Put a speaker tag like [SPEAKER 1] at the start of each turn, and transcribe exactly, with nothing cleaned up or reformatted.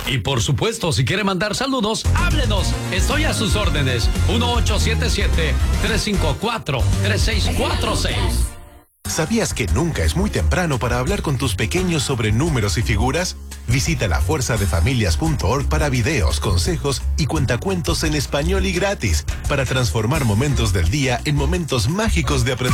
[SPEAKER 1] Y por supuesto, si quiere mandar saludos, háblenos. Estoy a sus órdenes. uno ocho siete siete, tres cinco cuatro, tres seis cuatro seis.
[SPEAKER 2] ¿Sabías que nunca es muy temprano para hablar con tus pequeños sobre números y figuras? Visita la fuerza de familias punto org para videos, consejos y cuentacuentos en español y gratis, para transformar momentos del día en momentos mágicos de aprendizaje.